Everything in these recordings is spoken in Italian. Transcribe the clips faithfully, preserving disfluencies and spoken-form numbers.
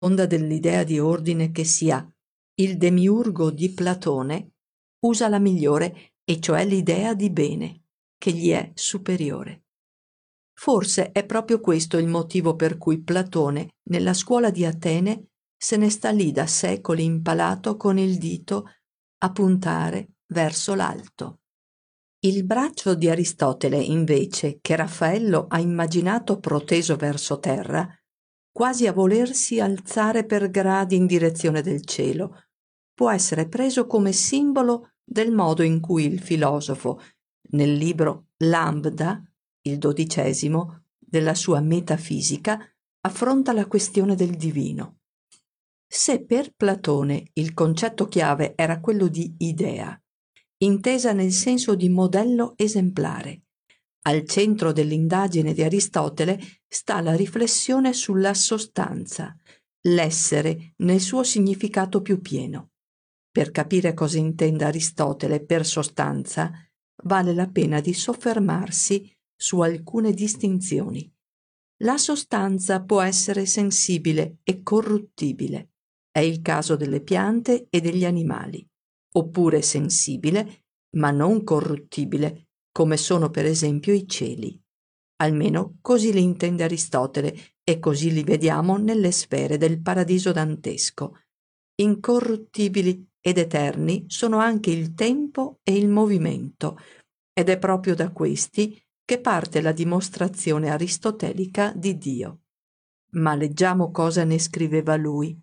seconda dell'idea di ordine che sia il demiurgo di Platone, usa la migliore, e cioè l'idea di bene, che gli è superiore. Forse è proprio questo il motivo per cui Platone, nella scuola di Atene, se ne sta lì da secoli impalato con il dito a puntare verso l'alto. Il braccio di Aristotele, invece, che Raffaello ha immaginato proteso verso terra, quasi a volersi alzare per gradi in direzione del cielo, può essere preso come simbolo del modo in cui il filosofo, nel libro Lambda, il dodicesimo, della sua metafisica, affronta la questione del divino. Se per Platone il concetto chiave era quello di idea, intesa nel senso di modello esemplare, al centro dell'indagine di Aristotele sta la riflessione sulla sostanza, l'essere nel suo significato più pieno. Per capire cosa intenda Aristotele per sostanza, vale la pena di soffermarsi su alcune distinzioni. La sostanza può essere sensibile e corruttibile, è il caso delle piante e degli animali, oppure sensibile ma non corruttibile, come sono per esempio i cieli. Almeno così li intende Aristotele e così li vediamo nelle sfere del paradiso dantesco. Incorruttibili ed eterni sono anche il tempo e il movimento, ed è proprio da questi che parte la dimostrazione aristotelica di Dio. Ma leggiamo cosa ne scriveva lui.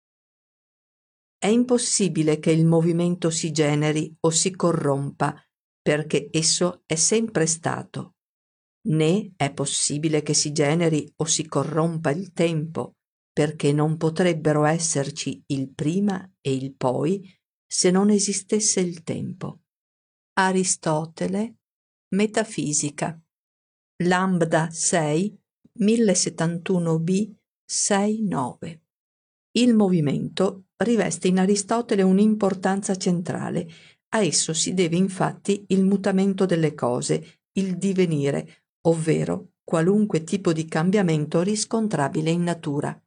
È impossibile che il movimento si generi o si corrompa, perché esso è sempre stato. Né è possibile che si generi o si corrompa il tempo, perché non potrebbero esserci il prima e il poi se non esistesse il tempo. Aristotele, Metafisica, Lambda sei, mille settantuno b, sei nove. Il movimento riveste in Aristotele un'importanza centrale. A esso si deve infatti il mutamento delle cose, il divenire, ovvero qualunque tipo di cambiamento riscontrabile in natura.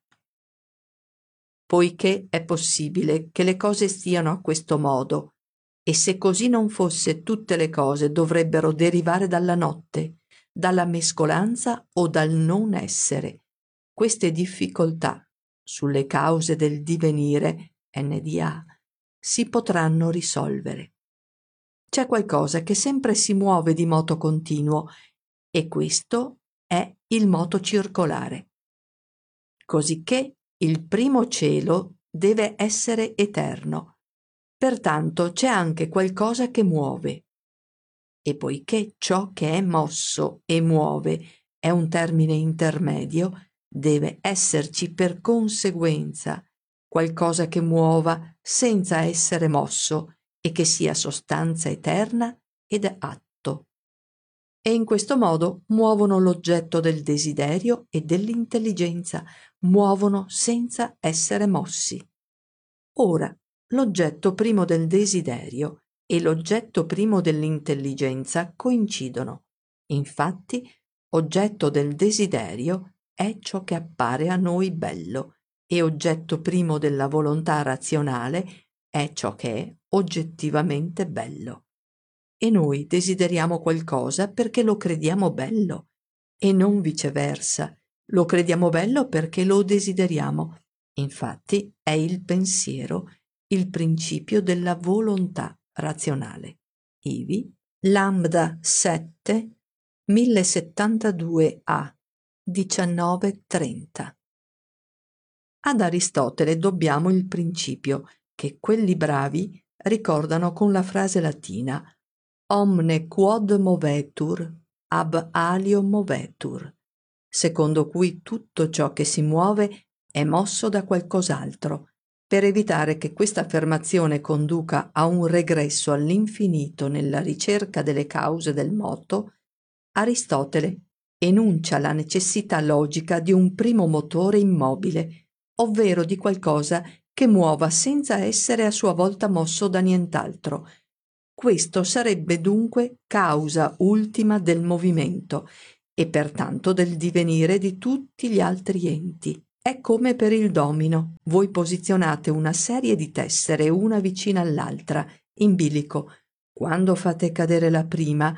Poiché è possibile che le cose stiano a questo modo, e se così non fosse tutte le cose dovrebbero derivare dalla notte, dalla mescolanza o dal non essere. Queste difficoltà sulle cause del divenire, N D A, si potranno risolvere. C'è qualcosa che sempre si muove di moto continuo, e questo è il moto circolare. Cosicché il primo cielo deve essere eterno, pertanto c'è anche qualcosa che muove. E poiché ciò che è mosso e muove è un termine intermedio, deve esserci per conseguenza qualcosa che muova senza essere mosso e che sia sostanza eterna ed atto. E in questo modo muovono l'oggetto del desiderio e dell'intelligenza, muovono senza essere mossi. Ora, l'oggetto primo del desiderio e l'oggetto primo dell'intelligenza coincidono. Infatti, oggetto del desiderio è ciò che appare a noi bello e oggetto primo della volontà razionale è ciò che è oggettivamente bello. E noi desideriamo qualcosa perché lo crediamo bello e non viceversa. Lo crediamo bello perché lo desideriamo. Infatti è il pensiero il principio della volontà razionale. Ivi Lambda sette, mille settantadue a, diciannove trenta. Ad Aristotele dobbiamo il principio che quelli bravi ricordano con la frase latina omne quod movetur, ab alio movetur, secondo cui tutto ciò che si muove è mosso da qualcos'altro. Per evitare che questa affermazione conduca a un regresso all'infinito nella ricerca delle cause del moto, Aristotele enuncia la necessità logica di un primo motore immobile, ovvero di qualcosa che muova senza essere a sua volta mosso da nient'altro. Questo sarebbe dunque causa ultima del movimento e pertanto del divenire di tutti gli altri enti. È come per il domino. Voi posizionate una serie di tessere una vicina all'altra, in bilico. Quando fate cadere la prima,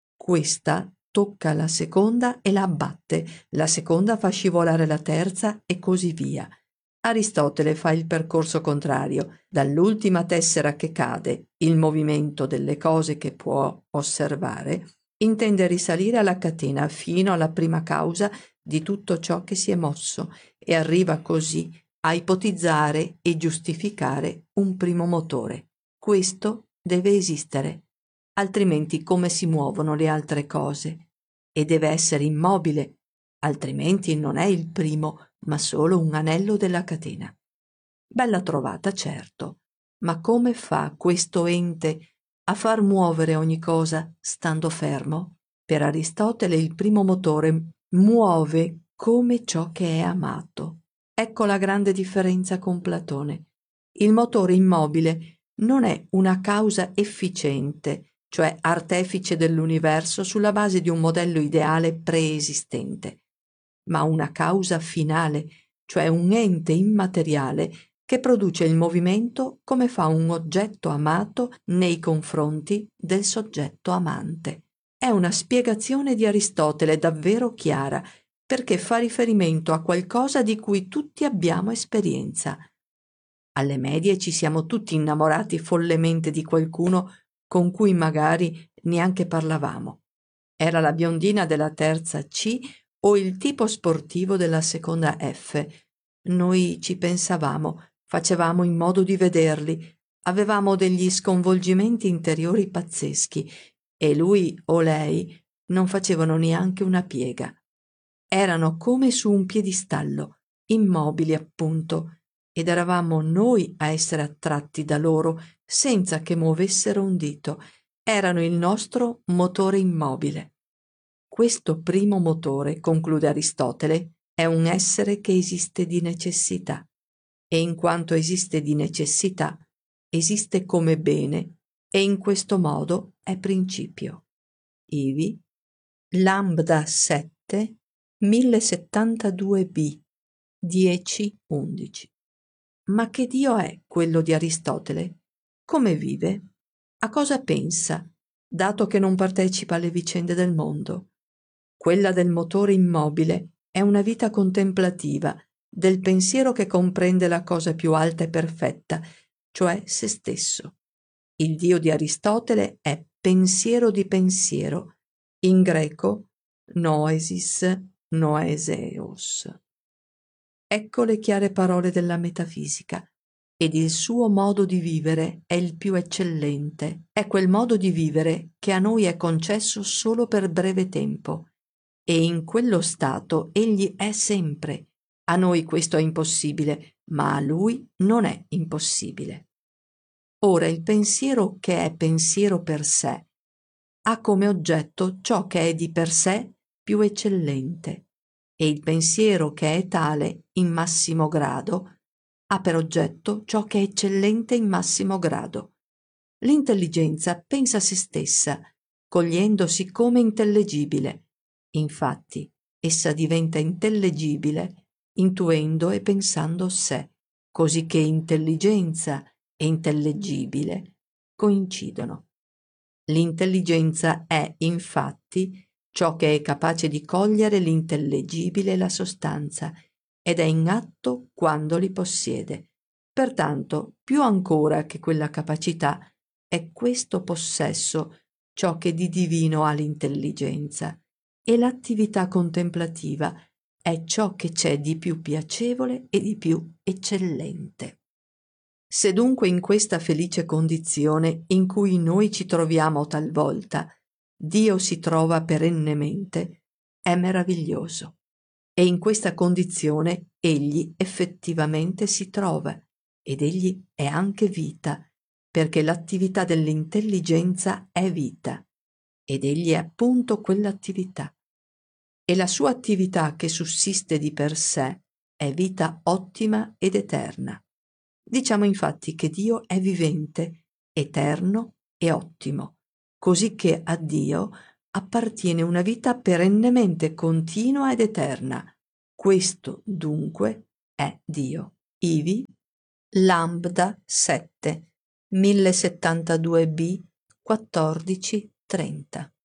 questa tocca la seconda e la abbatte, la seconda fa scivolare la terza e così via. Aristotele fa il percorso contrario. Dall'ultima tessera che cade, il movimento delle cose che può osservare, intende risalire alla catena fino alla prima causa di tutto ciò che si è mosso e arriva così a ipotizzare e giustificare un primo motore. Questo deve esistere, altrimenti come si muovono le altre cose? E deve essere immobile, altrimenti non è il primo, ma solo un anello della catena. Bella trovata, certo, ma come fa questo ente a far muovere ogni cosa stando fermo? Per Aristotele il primo motore muove come ciò che è amato. Ecco la grande differenza con Platone. Il motore immobile non è una causa efficiente, cioè artefice dell'universo sulla base di un modello ideale preesistente, ma una causa finale, cioè un ente immateriale che produce il movimento come fa un oggetto amato nei confronti del soggetto amante. È una spiegazione di Aristotele davvero chiara, perché fa riferimento a qualcosa di cui tutti abbiamo esperienza. Alle medie ci siamo tutti innamorati follemente di qualcuno con cui magari neanche parlavamo. Era la biondina della terza C o il tipo sportivo della seconda F. Noi ci pensavamo, facevamo in modo di vederli, avevamo degli sconvolgimenti interiori pazzeschi e lui o lei non facevano neanche una piega. Erano come su un piedistallo, immobili appunto, ed eravamo noi a essere attratti da loro senza che muovessero un dito. Erano il nostro motore immobile. Questo primo motore, conclude Aristotele, è un essere che esiste di necessità, e in quanto esiste di necessità, esiste come bene, e in questo modo è principio. Ivi, Lambda sette, mille settantadue b, dieci undici. Ma che Dio è quello di Aristotele? Come vive? A cosa pensa, dato che non partecipa alle vicende del mondo? Quella del motore immobile è una vita contemplativa, del pensiero che comprende la cosa più alta e perfetta, cioè se stesso. Il Dio di Aristotele è pensiero di pensiero, in greco noesis noeseos. Ecco le chiare parole della metafisica. Ed il suo modo di vivere è il più eccellente. È quel modo di vivere che a noi è concesso solo per breve tempo. E in quello stato egli è sempre. A noi questo è impossibile, ma a lui non è impossibile. Ora il pensiero che è pensiero per sé ha come oggetto ciò che è di per sé più eccellente, e il pensiero che è tale in massimo grado ha per oggetto ciò che è eccellente in massimo grado. L'intelligenza pensa a se stessa, cogliendosi come intellegibile. Infatti, essa diventa intellegibile intuendo e pensando sé, così che intelligenza e intellegibile coincidono. L'intelligenza è, infatti, ciò che è capace di cogliere l'intellegibile e la sostanza, ed è in atto quando li possiede. Pertanto, più ancora che quella capacità, è questo possesso ciò che di divino ha l'intelligenza, e l'attività contemplativa è ciò che c'è di più piacevole e di più eccellente. Se dunque in questa felice condizione in cui noi ci troviamo talvolta, Dio si trova perennemente, è meraviglioso. E in questa condizione egli effettivamente si trova, ed egli è anche vita, perché l'attività dell'intelligenza è vita, ed egli è appunto quell'attività. E la sua attività che sussiste di per sé è vita ottima ed eterna. Diciamo infatti che Dio è vivente, eterno e ottimo, così che a Dio appartiene una vita perennemente continua ed eterna. Questo, dunque, è Dio. Ivi lambda sette mille settantadue b quattordici trenta.